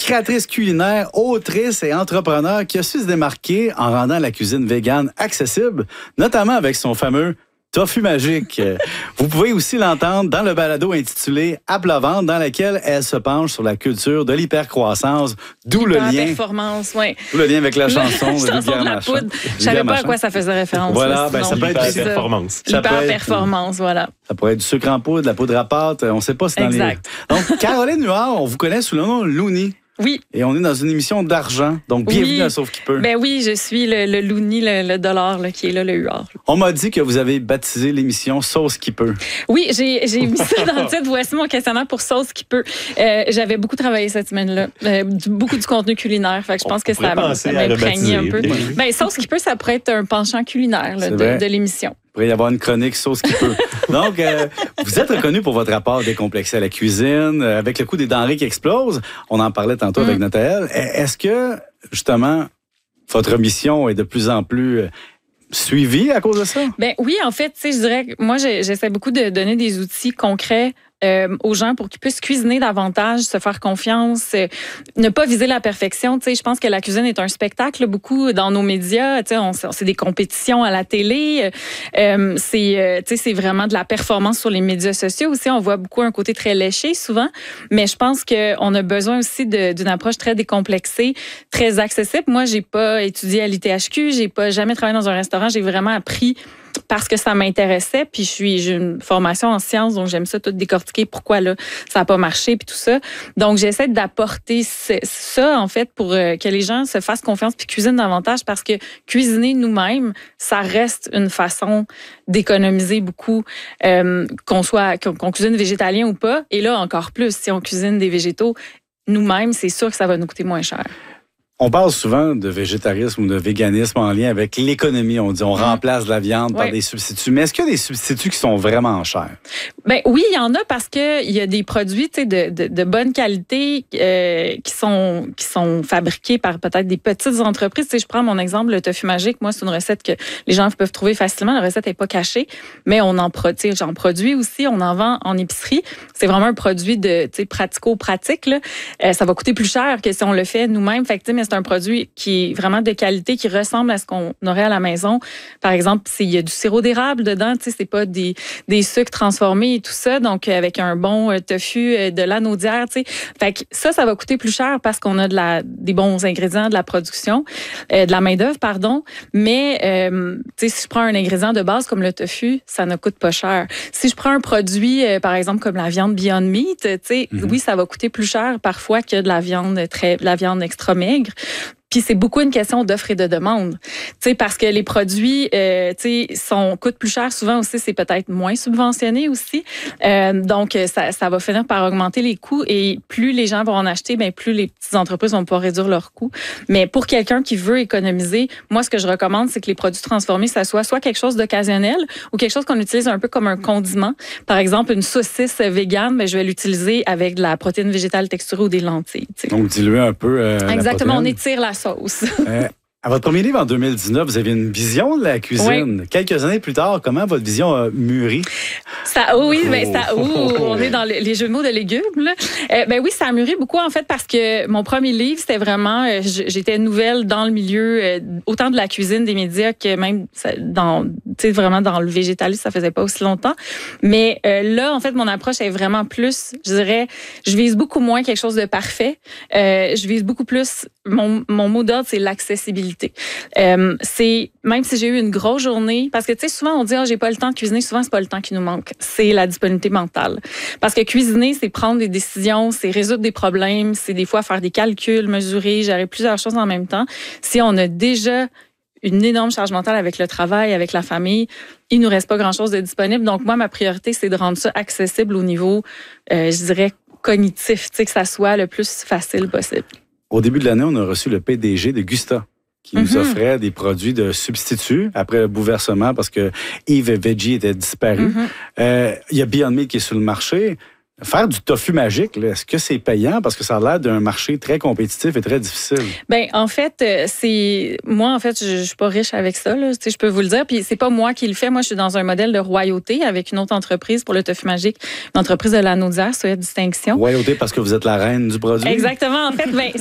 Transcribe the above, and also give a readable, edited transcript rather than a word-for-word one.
créatrice culinaire, autrice et entrepreneur qui a su se démarquer en rendant la cuisine végane accessible, notamment avec son fameux tofu magique. Vous pouvez aussi l'entendre dans le balado intitulé À plat ventre, dans lequel elle se penche sur la culture de l'hypercroissance, d'où le lien. Performance, oui. D'où le lien avec la chanson. La chanson de la poudre. Je savais pas à quoi ça faisait référence. Voilà, ben ça peut être hyper-performance. Hyper-performance, voilà. Ça pourrait être du sucre en poudre, de la poudre à pâte, on ne sait pas si c'est dans exact. Donc, Caroline Huard, on vous connaît sous le nom Looney. Oui. Et on est dans une émission d'argent. Donc, bienvenue à Sauf qui peut. Ben oui, je suis le Looney, le dollar là, qui est là, le Huard. On m'a dit que vous avez baptisé l'émission Sauce qui peut. Oui, j'ai mis ça dans le titre. Voici mon questionnaire pour Sauce qui peut. J'avais beaucoup travaillé cette semaine-là. Beaucoup du contenu culinaire. Fait que je pense que ça m'a imprégné un peu. Ben, Sauce qui peut, ça pourrait être un penchant culinaire là, de l'émission. Il pourrait y avoir une chronique Sauce qui peut. Donc, vous êtes reconnu pour votre rapport décomplexé à la cuisine, avec le coût des denrées qui explose. On en parlait tantôt avec Nathalie. Est-ce que, justement, votre mission est de plus en plus suivie à cause de ça? Ben oui, en fait, tu sais, je dirais que moi, j'essaie beaucoup de donner des outils concrets aux gens pour qu'ils puissent cuisiner davantage, se faire confiance, ne pas viser la perfection. Tu sais, je pense que la cuisine est un spectacle beaucoup dans nos médias. Tu sais, c'est des compétitions à la télé. C'est vraiment de la performance sur les médias sociaux aussi. On voit beaucoup un côté très léché souvent, mais je pense qu'on a besoin aussi d'une approche très décomplexée, très accessible. Moi, j'ai pas étudié à l'ITHQ, j'ai pas jamais travaillé dans un restaurant. J'ai vraiment appris parce que ça m'intéressait, puis j'ai une formation en sciences, donc j'aime ça tout décortiquer, pourquoi là ça n'a pas marché, puis tout ça. Donc j'essaie d'apporter ça, en fait, pour que les gens se fassent confiance puis cuisinent davantage, parce que cuisiner nous-mêmes, ça reste une façon d'économiser beaucoup, qu'on cuisine végétalien ou pas. Et là, encore plus, si on cuisine des végétaux nous-mêmes, c'est sûr que ça va nous coûter moins cher. On parle souvent de végétarisme ou de véganisme en lien avec l'économie. On dit on remplace la viande par des substituts. Mais est-ce qu'il y a des substituts qui sont vraiment chers? Ben oui, il y en a, parce que il y a des produits de bonne qualité qui sont fabriqués par peut-être des petites entreprises. Tu sais, je prends mon exemple, le tofu magique. Moi, c'est une recette que les gens peuvent trouver facilement. La recette n'est pas cachée, mais j'en produis aussi. On en vend en épicerie. C'est vraiment un produit pratico-pratique. Là. Ça va coûter plus cher que si on le fait nous-mêmes. Fait que, mais c'est un produit qui est vraiment de qualité, qui ressemble à ce qu'on aurait à la maison. Par exemple, il y a du sirop d'érable dedans, tu sais, c'est pas des sucres transformés et tout ça. Donc, avec un bon tofu, de l'anaudière, tu sais. Fait que ça va coûter plus cher parce qu'on a des bons ingrédients, de la production, de la main-d'œuvre, pardon. Mais, tu sais, si je prends un ingrédient de base comme le tofu, ça ne coûte pas cher. Si je prends un produit, par exemple, comme la viande Beyond Meat, tu sais, oui, ça va coûter plus cher parfois que de la viande extra maigre. Puis c'est beaucoup une question d'offre et de demande. Tu sais, parce que les produits, coûtent plus cher. Souvent aussi, c'est peut-être moins subventionné aussi. Donc, ça va finir par augmenter les coûts. Et plus les gens vont en acheter, bien, plus les petites entreprises vont pouvoir réduire leurs coûts. Mais pour quelqu'un qui veut économiser, moi, ce que je recommande, c'est que les produits transformés, ça soit quelque chose d'occasionnel ou quelque chose qu'on utilise un peu comme un condiment. Par exemple, une saucisse végane, ben, je vais l'utiliser avec de la protéine végétale texturée ou des lentilles. T'sais. Donc, diluer un peu exactement, on étire la sauce. À votre premier livre en 2019, vous aviez une vision de la cuisine. Oui. Quelques années plus tard, comment votre vision a mûri? On est dans les jeux de mots de légumes. Là. Oui, ça a mûri beaucoup, en fait, parce que mon premier livre, c'était vraiment... j'étais nouvelle dans le milieu, autant de la cuisine, des médias, que même vraiment dans le végétalisme, ça faisait pas aussi longtemps. Mais là, en fait, mon approche est vraiment plus, je dirais, je vise beaucoup moins quelque chose de parfait. Je vise beaucoup plus... Mon mot d'ordre, c'est l'accessibilité. C'est même si j'ai eu une grosse journée, parce que tu sais souvent on dit j'ai pas le temps de cuisiner, souvent c'est pas le temps qui nous manque, c'est la disponibilité mentale. Parce que cuisiner, c'est prendre des décisions, c'est résoudre des problèmes, c'est des fois faire des calculs, mesurer, gérer plusieurs choses en même temps. Si on a déjà une énorme charge mentale avec le travail, avec la famille, il nous reste pas grand-chose de disponible. Donc moi, ma priorité, c'est de rendre ça accessible au niveau, je dirais, cognitif, tu sais, que ça soit le plus facile possible. Au début de l'année, on a reçu le PDG de Gusta, qui nous offrait des produits de substituts après le bouleversement parce que Yves Veggie était disparu. Il y a Beyond Meat qui est sur le marché. Faire du tofu magique, là, est-ce que c'est payant? Parce que ça a l'air d'un marché très compétitif et très difficile. Ben en fait, moi, en fait, je suis pas riche avec ça, là, je peux vous le dire. Puis c'est pas moi qui le fais. Moi, je suis dans un modèle de royauté avec une autre entreprise pour le tofu magique, une entreprise de l'anaudière, Soya Distinction. Royauté parce que vous êtes la reine du produit? Exactement. En fait,